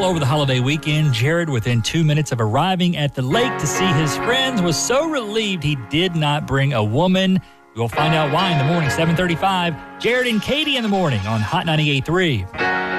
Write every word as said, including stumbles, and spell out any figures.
All over the holiday weekend, Jared, within two minutes of arriving at the lake to see his friends, was so relieved he did not bring a woman. We'll find out why in the morning, seven thirty-five. Jared and Katie in the morning on Hot ninety-eight point three.